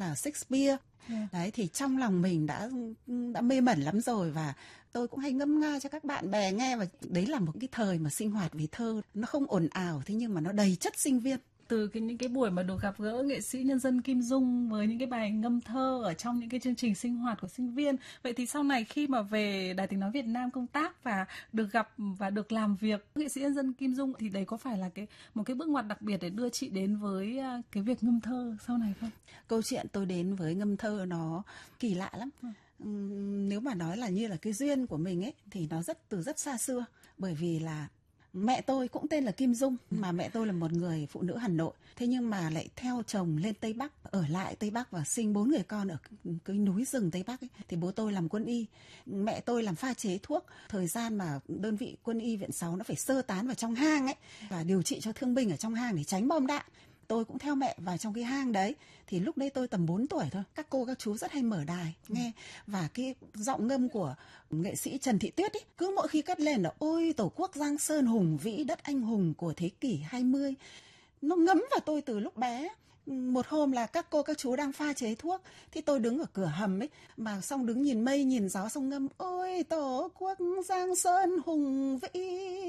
là Shakespeare. Đấy thì trong lòng mình đã mê mẩn lắm rồi, và tôi cũng hay ngâm nga cho các bạn bè nghe, và đấy là một cái thời mà sinh hoạt về thơ nó không ồn ào, thế nhưng mà nó đầy chất sinh viên. Từ những cái buổi mà được gặp gỡ nghệ sĩ nhân dân Kim Dung với những cái bài ngâm thơ ở trong những cái chương trình sinh hoạt của sinh viên, vậy thì sau này khi mà về Đài Tiếng nói Việt Nam công tác và được gặp và được làm việc nghệ sĩ nhân dân Kim Dung, thì đấy có phải là một cái bước ngoặt đặc biệt để đưa chị đến với cái việc ngâm thơ sau này không? Câu chuyện tôi đến với ngâm thơ nó kỳ lạ lắm. Nếu mà nói là như là cái duyên của mình ấy thì nó từ rất xa xưa, bởi vì là mẹ tôi cũng tên là Kim Dung, mà mẹ tôi là một người phụ nữ Hà Nội, thế nhưng mà lại theo chồng lên Tây Bắc, ở lại Tây Bắc và sinh 4 người con ở cái núi rừng Tây Bắc ấy. Thì bố tôi làm quân y, mẹ tôi làm pha chế thuốc. Thời gian mà đơn vị quân y viện 6 nó phải sơ tán vào trong hang ấy và điều trị cho thương binh ở trong hang để tránh bom đạn. Tôi cũng theo mẹ vào trong cái hang đấy. Thì lúc đấy tôi tầm 4 tuổi thôi. Các cô các chú rất hay mở đài nghe. Và cái giọng ngâm của nghệ sĩ Trần Thị Tuyết ấy, cứ mỗi khi cất lên là ôi Tổ quốc Giang Sơn hùng vĩ, đất anh hùng của thế kỷ 20. Nó ngấm vào tôi từ lúc bé. Một hôm là các cô các chú đang pha chế thuốc, thì tôi đứng ở cửa hầm ấy, mà xong đứng nhìn mây nhìn gió, xong ngâm ôi Tổ quốc Giang Sơn hùng vĩ.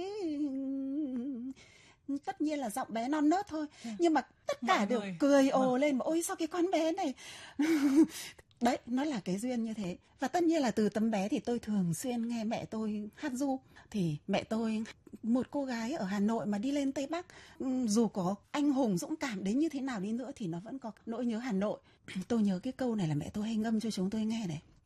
Tất nhiên là giọng bé non nớt thôi, nhưng mà tất cả đều cười ồ lên, mà ôi sao cái con bé này. Đấy, nó là cái duyên như thế. Và tất nhiên là từ tấm bé thì tôi thường xuyên nghe mẹ tôi hát ru. Thì mẹ tôi, một cô gái ở Hà Nội mà đi lên Tây Bắc, dù có anh hùng dũng cảm đến như thế nào đi nữa thì nó vẫn có nỗi nhớ Hà Nội. Tôi nhớ cái câu này là mẹ tôi hay ngâm cho chúng tôi nghe này.